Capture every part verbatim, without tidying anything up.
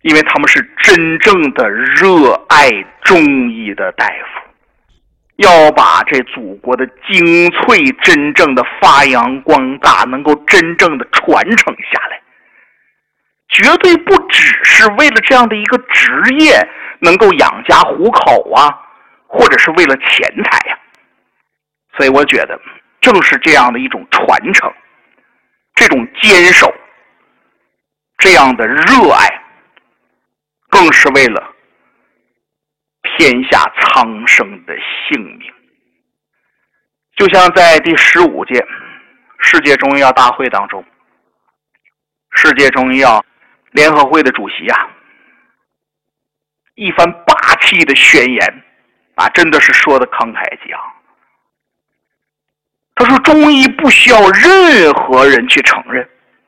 因为他们是真正的热爱中医的大夫，要把这祖国的精粹真正的发扬光大，能够真正的传承下来，绝对不只是为了这样的一个职业能够养家糊口啊，或者是为了钱财呀、啊。所以我觉得正是这样的一种传承，这种坚守，这样的热爱，更是为了天下苍生的性命。就像在第十五届世界中医药大会当中，世界中医药联合会的主席啊，一番霸气的宣言啊，真的是说的慷慨激昂。他说中医不需要任何人去承认，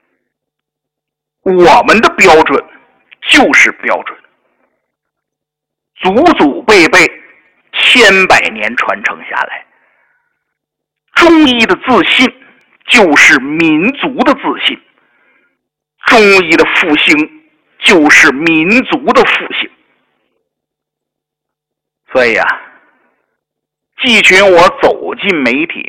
我们的标准就是标准，祖祖辈辈千百年传承下来，中医的自信就是民族的自信，中医的复兴就是民族的复兴。所以啊，季群我走进媒体，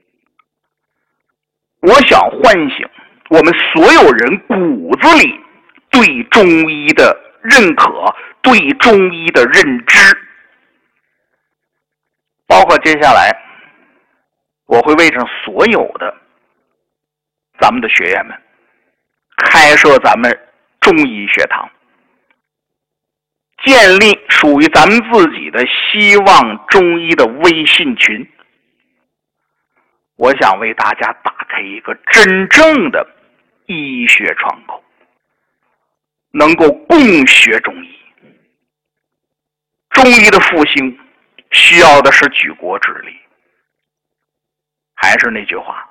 我想唤醒我们所有人骨子里对中医的认可，对中医的认知。包括接下来我会为上所有的咱们的学员们开设咱们中医学堂，建立属于咱们自己的希望中医的微信群。我想为大家打开一个真正的医学窗口，能够共学中医。中医的复兴需要的是举国之力。还是那句话，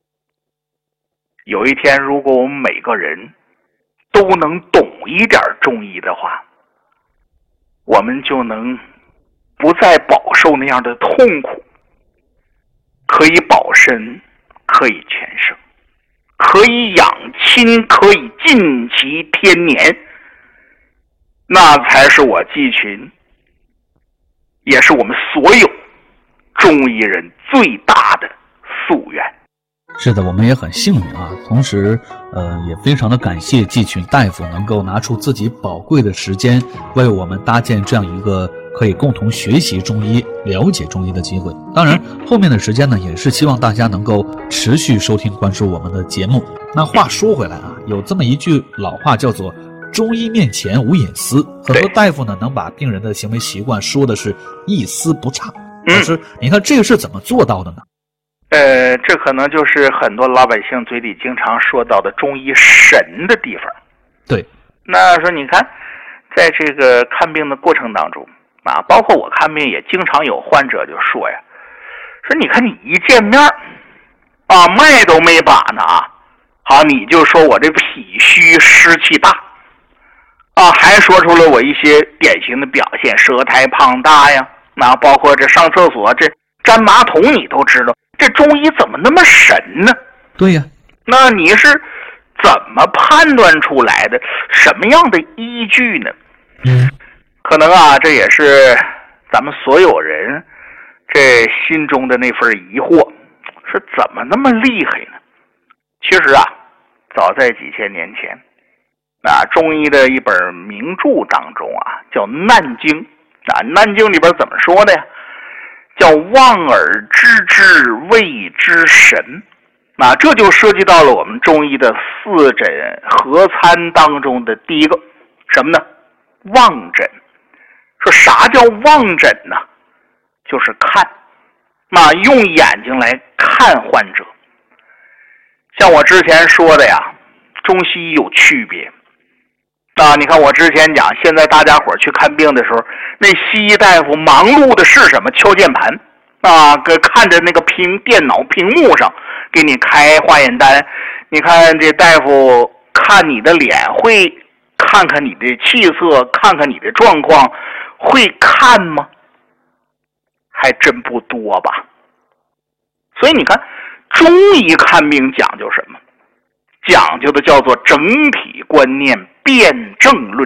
有一天如果我们每个人都能懂一点中医的话，我们就能不再饱受那样的痛苦，可以保身，可以全胜，可以养亲，可以尽其天年。那才是我季群，也是我们所有中医人最大的夙愿。 是的，我们也很幸运啊，同时呃也非常的感谢季群大夫能够拿出自己宝贵的时间，为我们搭建这样一个可以共同学习中医、了解中医的机会。当然后面的时间呢，也是希望大家能够持续收听关注我们的节目。那话说回来啊，有这么一句老话叫做中医面前无隐私，很多大夫呢能把病人的行为习惯说的是一丝不差。老师，你看这个是怎么做到的呢？ 呃，这可能就是很多老百姓嘴里经常说到的中医神的地方。 对， 那说你看，在这个看病的过程当中啊，包括我看病也经常有患者就说呀，说你看你一见面啊，脉都没把呢啊，好你就说我这脾虚湿气大啊，还说出了我一些典型的表现，舌苔胖大呀，那包括这上厕所这粘马桶你都知道，这中医怎么那么神呢？ 对呀， 那你是怎么判断出来的？什么样的依据呢？ 嗯， 可能啊，这也是咱们所有人这心中的那份疑惑，是怎么那么厉害呢？其实啊，早在几千年前，啊，中医的一本名著当中啊，叫《难经》啊，《难经》里边怎么说的呀？叫望而知之谓之神。啊，这就涉及到了我们中医的四诊合参当中的第一个什么呢？望诊。说啥叫望诊呢？就是看，那用眼睛来看患者。像我之前说的呀，中西医有区别啊。你看我之前讲，现在大家伙去看病的时候，那西医大夫忙碌的是什么？敲键盘啊，看着那个屏电脑屏幕上给你开化验单。你看这大夫看你的脸，会看看你的气色，看看你的状况，会看吗？还真不多吧。所以你看，中医看病讲究什么？讲究的叫做整体观念，辨证论